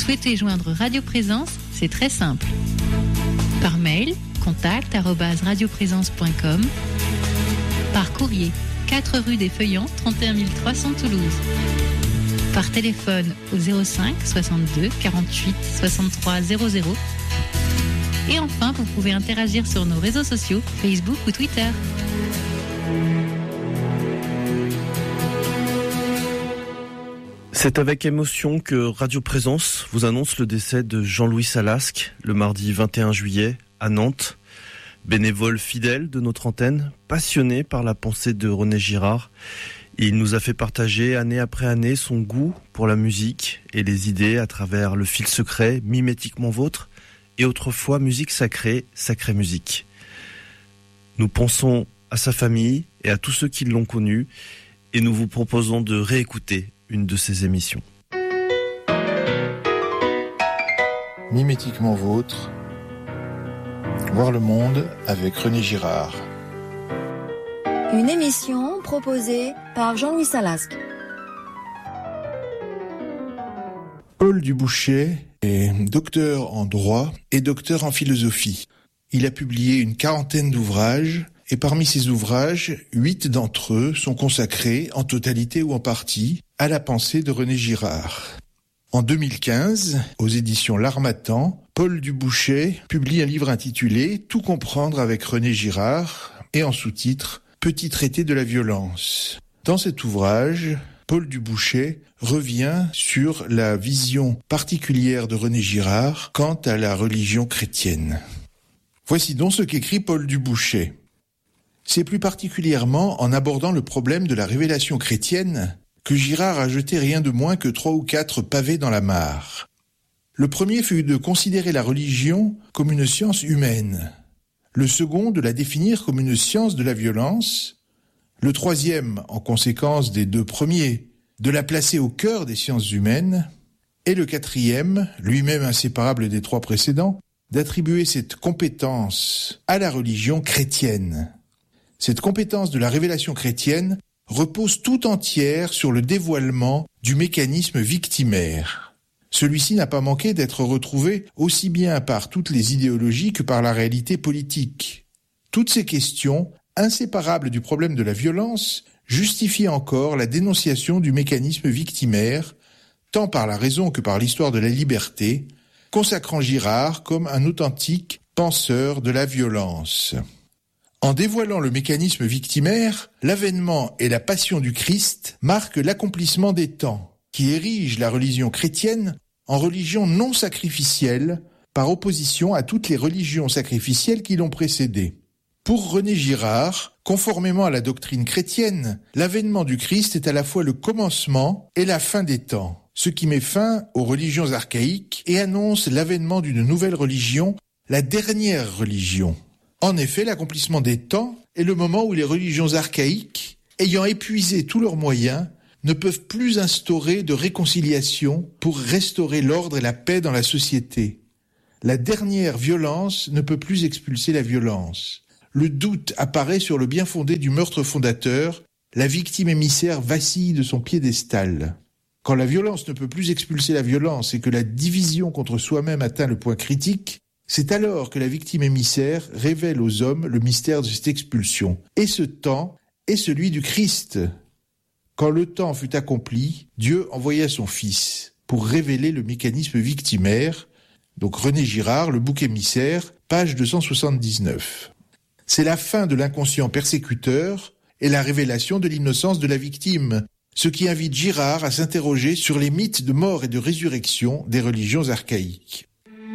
souhaitez joindre Radio Présence, c'est très simple. Par mail, contact@radioprésence.com. Par courrier, 4 rue des Feuillants, 31 300 Toulouse. Par téléphone au 05 62 48 63 00. Et enfin, vous pouvez interagir sur nos réseaux sociaux, Facebook ou Twitter. C'est avec émotion que Radio Présence vous annonce le décès de Jean-Louis Salasque le mardi 21 juillet à Nantes. Bénévole fidèle de notre antenne, passionné par la pensée de René Girard. Il nous a fait partager année après année son goût pour la musique et les idées à travers le fil secret, mimétiquement vôtre, et autrefois musique sacrée, sacrée musique. Nous pensons à sa famille et à tous ceux qui l'ont connu, et nous vous proposons de réécouter une de ses émissions. Mimétiquement vôtre, voir le monde avec René Girard. Une émission proposée par Jean-Louis Salasque. Paul Dubouchet est docteur en droit et docteur en philosophie. Il a publié une 40aine d'ouvrages et parmi ces ouvrages, 8 d'entre eux sont consacrés, en totalité ou en partie, à la pensée de René Girard. En 2015, aux éditions L'Harmattan, Paul Dubouchet publie un livre intitulé « Tout comprendre avec René Girard » et en sous-titre « Petit traité de la violence ». Dans cet ouvrage, Paul Dubouchet revient sur la vision particulière de René Girard quant à la religion chrétienne. Voici donc ce qu'écrit Paul Dubouchet. C'est plus particulièrement en abordant le problème de la révélation chrétienne que Girard a jeté rien de moins que 3 ou 4 pavés dans la mare. Le premier fut de considérer la religion comme une science humaine, le second de la définir comme une science de la violence, le troisième, en conséquence des 2 premiers, de la placer au cœur des sciences humaines, et le quatrième, lui-même inséparable des 3 précédents, d'attribuer cette compétence à la religion chrétienne. Cette compétence de la révélation chrétienne repose tout entière sur le dévoilement du mécanisme victimaire. Celui-ci n'a pas manqué d'être retrouvé aussi bien par toutes les idéologies que par la réalité politique. Toutes ces questions, inséparables du problème de la violence, justifient encore la dénonciation du mécanisme victimaire, tant par la raison que par l'histoire de la liberté, consacrant Girard comme un authentique penseur de la violence. En dévoilant le mécanisme victimaire, l'avènement et la passion du Christ marquent l'accomplissement des temps, qui érige la religion chrétienne en religion non sacrificielle, par opposition à toutes les religions sacrificielles qui l'ont précédée. Pour René Girard, conformément à la doctrine chrétienne, l'avènement du Christ est à la fois le commencement et la fin des temps, ce qui met fin aux religions archaïques et annonce l'avènement d'une nouvelle religion, la dernière religion. En effet, l'accomplissement des temps est le moment où les religions archaïques, ayant épuisé tous leurs moyens, ne peuvent plus instaurer de réconciliation pour restaurer l'ordre et la paix dans la société. La dernière violence ne peut plus expulser la violence. Le doute apparaît sur le bien fondé du meurtre fondateur, la victime émissaire vacille de son piédestal. Quand la violence ne peut plus expulser la violence et que la division contre soi-même atteint le point critique, c'est alors que la victime émissaire révèle aux hommes le mystère de cette expulsion. Et ce temps est celui du Christ. Quand le temps fut accompli, Dieu envoya son Fils pour révéler le mécanisme victimaire. Donc René Girard, Le bouc émissaire, page 279. C'est la fin de l'inconscient persécuteur et la révélation de l'innocence de la victime, ce qui invite Girard à s'interroger sur les mythes de mort et de résurrection des religions archaïques.